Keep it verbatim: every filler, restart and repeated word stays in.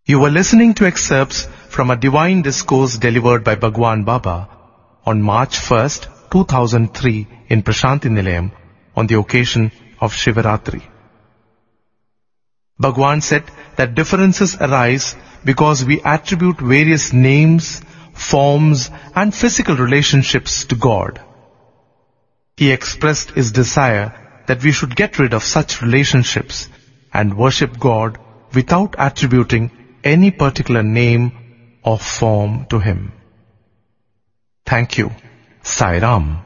You were listening to excerpts from a divine discourse delivered by Bhagwan Baba on March first, two thousand three in Prashanti Nilayam on the occasion of Shivaratri. Bhagwan said that differences arise because we attribute various names, forms and physical relationships to God. He expressed his desire that we should get rid of such relationships and worship God without attributing any particular name or form to Him. Thank you. Sai Ram.